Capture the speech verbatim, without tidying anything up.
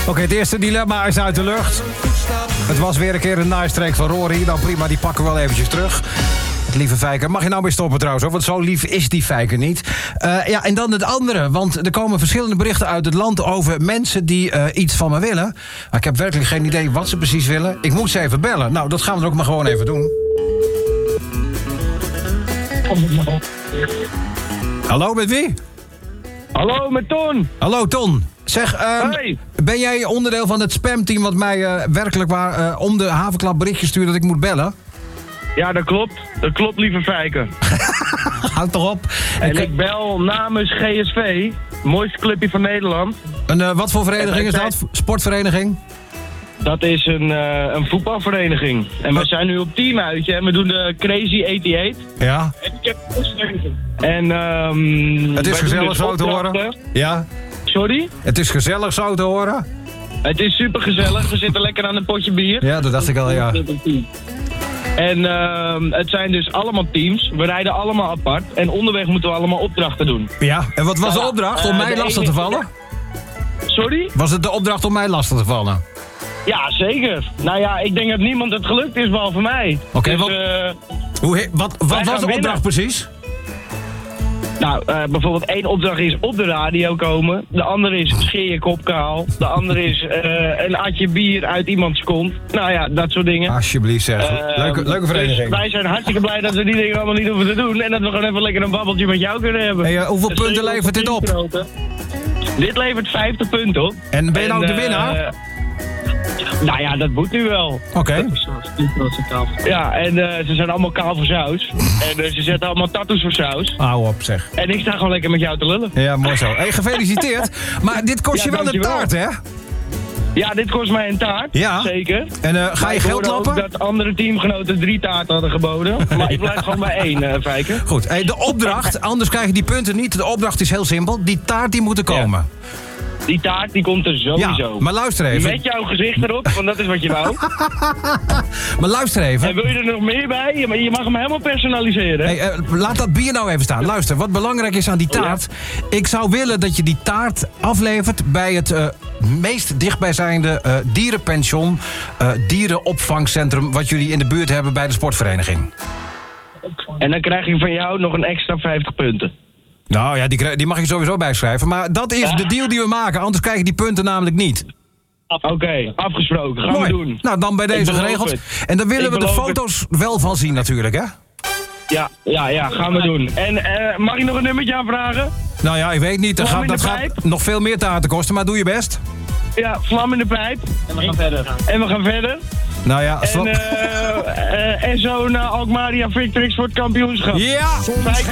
okay, het eerste dilemma is uit de lucht. Het was weer een keer een nice-track van Rory. Nou prima, die pakken we wel eventjes terug. Lieve Fijker, mag je nou weer stoppen trouwens, hoor? Want zo lief is die Fijker niet. Uh, ja, en dan het andere, want er komen verschillende berichten uit het land over mensen die uh, iets van me willen. Maar ik heb werkelijk geen idee wat ze precies willen. Ik moet ze even bellen. Nou, dat gaan we dan ook maar gewoon even doen. Hallo, met wie? Hallo, met Ton. Hallo, Ton. Zeg, uh, hey. ben jij onderdeel van het spamteam wat mij uh, werkelijk waar uh, om de havenklap berichtjes stuurt dat ik moet bellen? Ja, dat klopt. Dat klopt, lieve Fijker. Houd toch op. En ik, ik bel namens G S V, mooiste clubje van Nederland. Een, uh, wat voor vereniging is dat? Sportvereniging? Dat is een, uh, een voetbalvereniging. En we zijn nu op teamuitje en we doen de Crazy achtennegenennegentig. Ja. En um, het is gezellig dus zo te horen. Ja. Sorry? Het is gezellig zo te horen. Het is super gezellig. We zitten lekker aan een potje bier. Ja, dat dacht ik al, ja. En uh, het zijn dus allemaal teams. We rijden allemaal apart. En onderweg moeten we allemaal opdrachten doen. Ja, en wat was de opdracht? Om uh, mij lastig te vallen? Sorry? Was het de opdracht om mij lastig te vallen? Ja, zeker. Nou ja, ik denk dat niemand het gelukt is, behalve mij. Oké, okay, dus, wat, uh, hoe, wat, wat was de opdracht winnen. precies? Nou, uh, bijvoorbeeld één opdracht is op de radio komen. De andere is scheer je kop kaal. De andere is uh, een atje bier uit iemands kont. Nou ja, dat soort dingen. Alsjeblieft zeg. Uh, leuke, leuke vereniging. Dus wij zijn hartstikke blij dat we die dingen allemaal niet hoeven te doen. En dat we gewoon even lekker een babbeltje met jou kunnen hebben. Hey, uh, hoeveel dus punten levert dit op? Grote. Dit levert vijftig punten op. En ben je nou en, de winnaar? Uh, Nou ja, dat moet nu wel. Oké. Okay. Ja, en uh, ze zijn allemaal kaal voor saus. En uh, ze zetten allemaal tattoos voor saus. Hou op, zeg. En ik sta gewoon lekker met jou te lullen. Ja, mooi zo. Hey, gefeliciteerd. Maar dit kost ja, je wel een taart, hè? Ja, dit kost mij een taart. Ja. Zeker. En uh, ga je geld lappen? Ik dat andere teamgenoten drie taarten hadden geboden. Maar ik blijf gewoon bij één, uh, Fijker. Goed. Hey, de opdracht, anders krijg je die punten niet. De opdracht is heel simpel. Die taart die moet er komen. Ja. Die taart die komt er sowieso. Ja, maar luister even. Met jouw gezicht erop, want dat is wat je wou. Maar luister even. En wil je er nog meer bij? Ja, maar je mag hem helemaal personaliseren. Hey, uh, laat dat bier nou even staan. Luister, wat belangrijk is aan die taart. Ja. Ik zou willen dat je die taart aflevert bij het uh, meest dichtbijzijnde uh, dierenpension, uh, dierenopvangcentrum wat jullie in de buurt hebben bij de sportvereniging. En dan krijg je van jou nog een extra vijftig punten. Nou ja, die, die mag je sowieso bijschrijven. Maar dat is ja. de deal die we maken. Anders krijg je die punten namelijk niet. Oké, okay, afgesproken. Gaan Mooi. we doen. Nou, dan bij deze geregeld. Het. En dan willen ik we de foto's het. wel van zien natuurlijk, hè? Ja, ja, ja, gaan we doen. En uh, mag ik nog een nummertje aanvragen? Nou ja, ik weet niet. Dat, gaat, dat gaat nog veel meer taarten kosten, maar doe je best. Ja, vlam in de pijp. En we gaan verder. En we gaan verder. Nou ja, en, uh, uh, en zo naar Alkmaar Victrix voor het kampioenschap. Ja!